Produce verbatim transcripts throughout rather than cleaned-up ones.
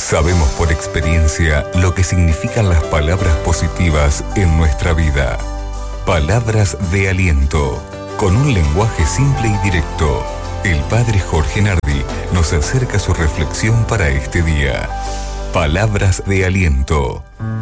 Sabemos por experiencia lo que significan las palabras positivas en nuestra vida. Palabras de aliento. Con un lenguaje simple y directo, el padre Jorge Nardi nos acerca su reflexión para este día. Palabras de aliento.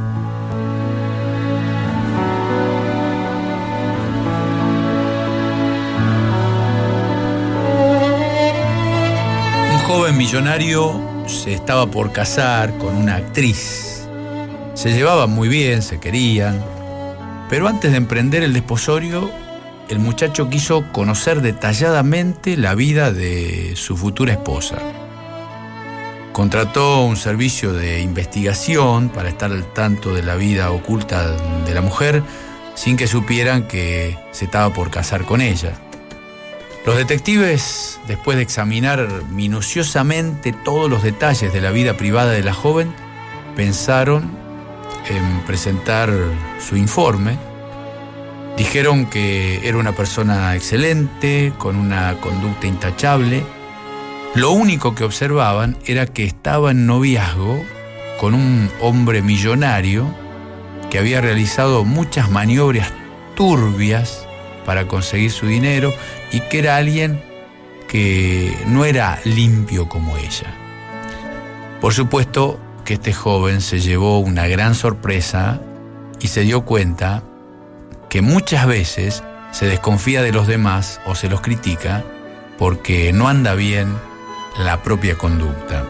Un joven millonario se estaba por casar con una actriz. Se llevaban muy bien, se querían, pero antes de emprender el desposorio, el muchacho quiso conocer detalladamente la vida de su futura esposa. Contrató un servicio de investigación para estar al tanto de la vida oculta de la mujer sin que supieran que se estaba por casar con ella. Los detectives, después de examinar minuciosamente todos los detalles de la vida privada de la joven, pensaron en presentar su informe. Dijeron que era una persona excelente, con una conducta intachable. Lo único que observaban era que estaba en noviazgo con un hombre millonario que había realizado muchas maniobras turbias para conseguir su dinero y que era alguien que no era limpio como ella. Por supuesto que este joven se llevó una gran sorpresa y se dio cuenta que muchas veces se desconfía de los demás o se los critica porque no anda bien la propia conducta.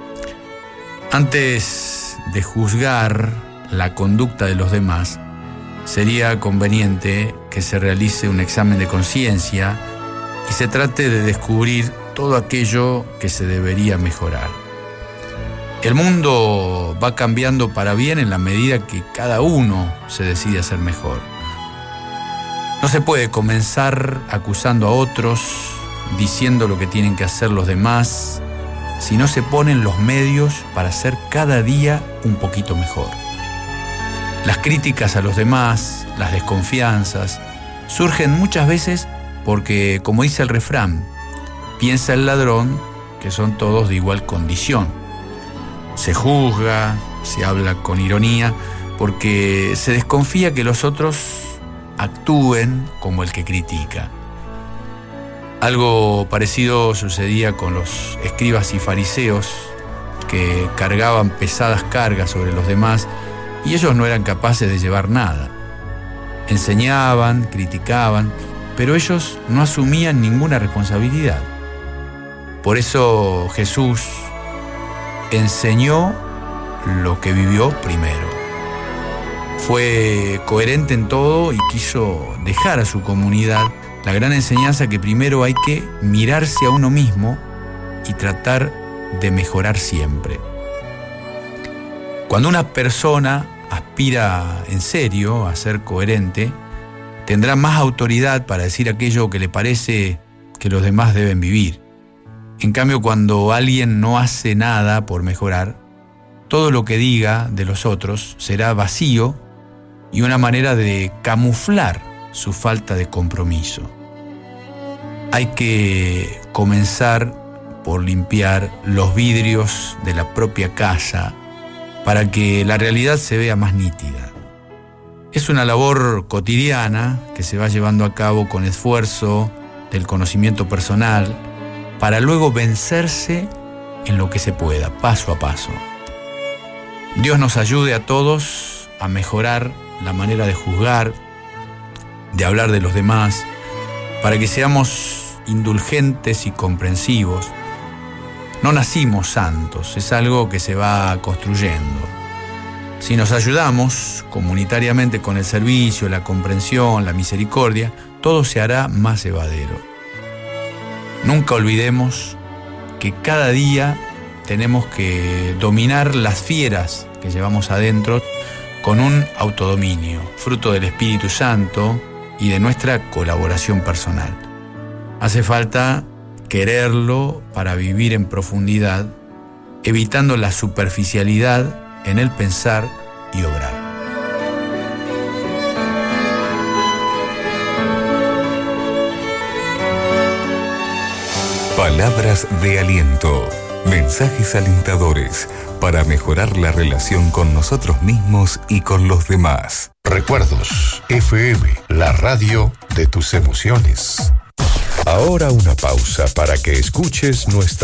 Antes de juzgar la conducta de los demás, sería conveniente que se realice un examen de conciencia y se trate de descubrir todo aquello que se debería mejorar. El mundo va cambiando para bien en la medida que cada uno se decide a ser mejor. No se puede comenzar acusando a otros, diciendo lo que tienen que hacer los demás, si no se ponen los medios para ser cada día un poquito mejor. Las críticas a los demás, las desconfianzas, surgen muchas veces porque, como dice el refrán, piensa el ladrón que son todos de igual condición. Se juzga, se habla con ironía, porque se desconfía que los otros actúen como el que critica. Algo parecido sucedía con los escribas y fariseos, que cargaban pesadas cargas sobre los demás y ellos no eran capaces de llevar nada. Enseñaban, criticaban, pero ellos no asumían ninguna responsabilidad. Por eso Jesús enseñó lo que vivió primero. Fue coherente en todo y quiso dejar a su comunidad la gran enseñanza que primero hay que mirarse a uno mismo y tratar de mejorar siempre. Cuando una persona aspira en serio a ser coherente, tendrá más autoridad para decir aquello que le parece que los demás deben vivir. En cambio, cuando alguien no hace nada por mejorar, todo lo que diga de los otros será vacío y una manera de camuflar su falta de compromiso. Hay que comenzar por limpiar los vidrios de la propia casa para que la realidad se vea más nítida. Es una labor cotidiana que se va llevando a cabo con esfuerzo del conocimiento personal para luego vencerse en lo que se pueda, paso a paso. Dios nos ayude a todos a mejorar la manera de juzgar, de hablar de los demás, para que seamos indulgentes y comprensivos. No nacimos santos, es algo que se va construyendo. Si nos ayudamos comunitariamente con el servicio, la comprensión, la misericordia, todo se hará más llevadero. Nunca olvidemos que cada día tenemos que dominar las fieras que llevamos adentro con un autodominio, fruto del Espíritu Santo y de nuestra colaboración personal. Hace falta quererlo para vivir en profundidad, evitando la superficialidad en el pensar y obrar. Palabras de aliento. Mensajes alentadores para mejorar la relación con nosotros mismos y con los demás. Recuerdos F M, la radio de tus emociones. Ahora una pausa para que escuches nuestra